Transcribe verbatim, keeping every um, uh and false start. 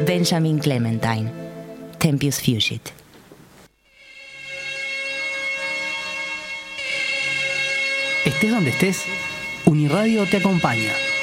Benjamin Clementine, Tempius Fugit. Estés donde estés, Uniradio te acompaña.